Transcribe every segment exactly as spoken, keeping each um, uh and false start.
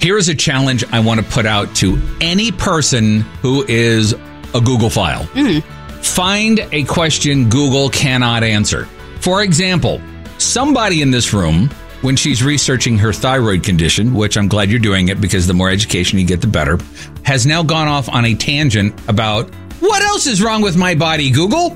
Here is a challenge I want to put out to any person who is a Google file. Mm. Find a question Google cannot answer. For example, somebody in this room, when she's researching her thyroid condition, which I'm glad you're doing it because the more education you get, the better, has now gone off on a tangent about what else is wrong with my body, Google?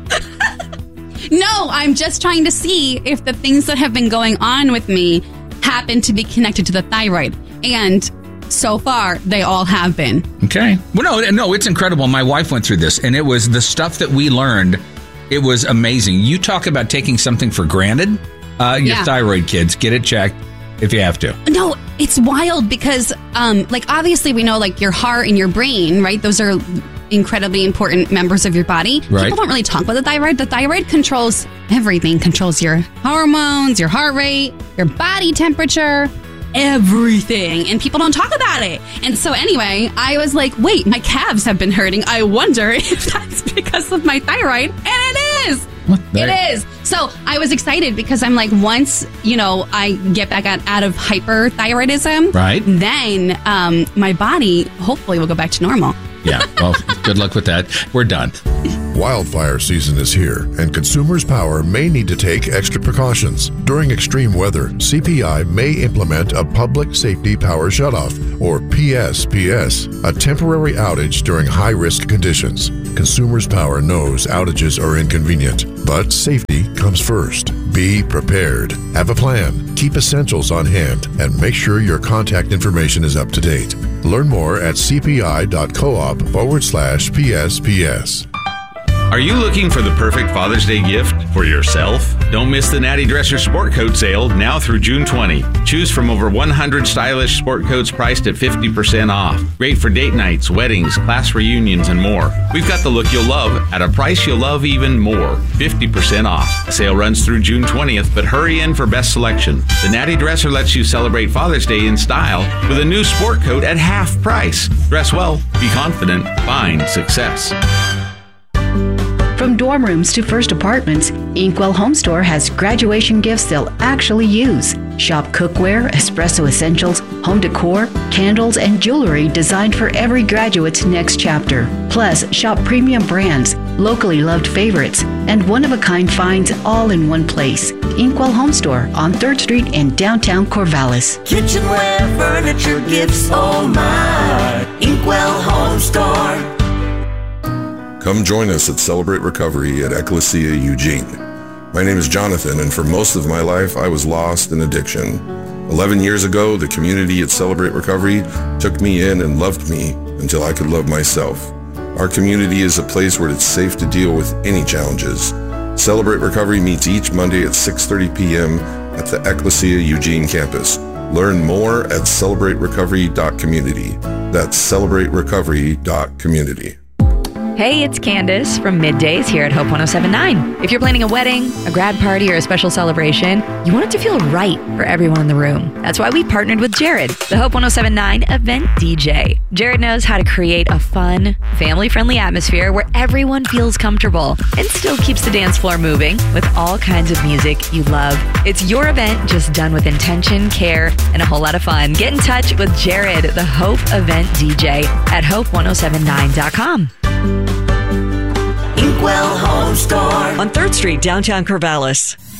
No, I'm just trying to see if the things that have been going on with me happen to be connected to the thyroid. And so far, they all have been. Okay. Well, no, no, it's incredible. My wife went through this, and it was the stuff that we learned. It was amazing. You talk about taking something for granted. Uh, your Yeah. thyroid, kids, get it checked if you have to. No, it's wild because, um, like, obviously we know, like, your heart and your brain, right? Those are incredibly important members of your body. Right. People don't really talk about the thyroid. The thyroid controls everything. Controls your hormones, your heart rate, your body temperature, everything. And people don't talk about it. And so anyway, I was like, wait, my calves have been hurting. I wonder if that's because of my thyroid. And it is. What the- It is. So I was excited because I'm like, once, you know, I get back out, out of hyperthyroidism, Right. then um, my body hopefully will go back to normal. Yeah, well, good luck with that. We're done. Wildfire season is here, and Consumers Power may need to take extra precautions. During extreme weather, C P I may implement a Public Safety Power Shutoff, or P S P S, a temporary outage during high-risk conditions. Consumers Power knows outages are inconvenient, but safety comes first. Be prepared. Have a plan. Keep essentials on hand, and make sure your contact information is up to date. Learn more at cpi.coop forward slash PSPS. Are you looking for the perfect Father's Day gift for yourself? Don't miss the Natty Dresser Sport Coat Sale now through June twentieth. Choose from over one hundred stylish sport coats priced at fifty percent off. Great for date nights, weddings, class reunions, and more. We've got the look you'll love at a price you'll love even more. fifty percent off. The sale runs through June twentieth, but hurry in for best selection. The Natty Dresser lets you celebrate Father's Day in style with a new sport coat at half price. Dress well, be confident, find success. From dorm rooms to first apartments, Inkwell Home Store has graduation gifts they'll actually use. Shop cookware, espresso essentials, home decor, candles, and jewelry designed for every graduate's next chapter. Plus, shop premium brands, locally loved favorites, and one-of-a-kind finds all in one place. Inkwell Home Store on third Street in downtown Corvallis. Kitchenware, furniture, gifts, oh my. Inkwell Home Store. Come join us at Celebrate Recovery at Ecclesia Eugene. My name is Jonathan, and for most of my life, I was lost in addiction. Eleven years ago, the community at Celebrate Recovery took me in and loved me until I could love myself. Our community is a place where it's safe to deal with any challenges. Celebrate Recovery meets each Monday at six thirty p.m. at the Ecclesia Eugene campus. Learn more at celebrate recovery dot community. That's celebrate recovery dot community. Hey, it's Candace from Middays here at Hope one oh seven point nine. If you're planning a wedding, a grad party, or a special celebration, you want it to feel right for everyone in the room. That's why we partnered with Jared, the Hope one oh seven point nine event D J. Jared knows how to create a fun, family-friendly atmosphere where everyone feels comfortable and still keeps the dance floor moving with all kinds of music you love. It's your event just done with intention, care, and a whole lot of fun. Get in touch with Jared, the Hope event D J at hope one oh seven nine dot com. Inkwell Home Store on third Street, downtown Corvallis.